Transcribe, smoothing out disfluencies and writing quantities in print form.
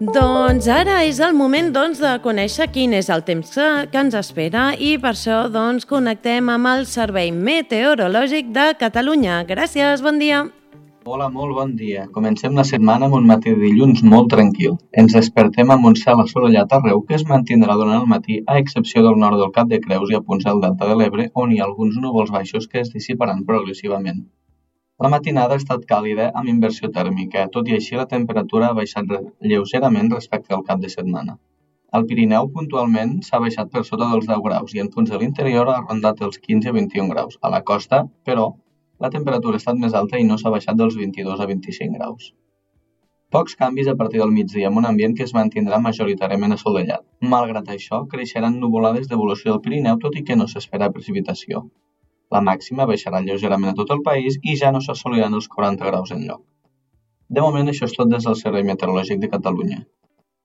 Doncs ara és el moment de conèixer quin és el temps que ens espera i per això connectem amb el Servei Meteorològic de Catalunya. Gràcies, bon dia. Hola, molt bon dia. Comencem la setmana amb un matí de dilluns molt tranquil. Ens despertem amb un cel assolellat arreu que es mantindrà durant el matí, a excepció del nord del Cap de Creus i a punts del Delta de l'Ebre, on hi ha alguns núvols baixos que es dissiparan progressivament. La matinada ha estat càlida amb inversió tèrmica, tot i així la temperatura ha baixat lleugerament respecte al cap de setmana. Al Pirineu, puntualment, s'ha baixat per sota dels 10 graus i en punts de l'interior ha rondat els 15-21 graus. A la costa, però, la temperatura ha estat més alta i no s'ha baixat dels 22 a 25 graus. Pocs canvis a partir del migdia amb un ambient que es mantindrà majoritàriament assolellat. Malgrat això, creixeran nuvolades d'evolució del Pirineu, tot i que no s'espera precipitació. La màxima baixarà lleugerament a tot el país i ja no s'assoliran els 40 graus enlloc. De moment, això és tot des del Servei Meteorològic de Catalunya.